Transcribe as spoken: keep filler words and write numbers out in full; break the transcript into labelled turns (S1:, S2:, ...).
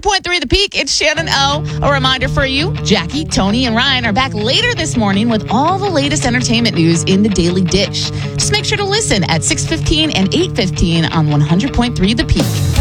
S1: point three The Peak, it's Shannon O. A reminder for you, Jackie, Tony, and Ryan are back later this morning with all the latest entertainment news in the Daily Dish. Just make sure to listen at six fifteen and eight fifteen on one hundred point three The Peak.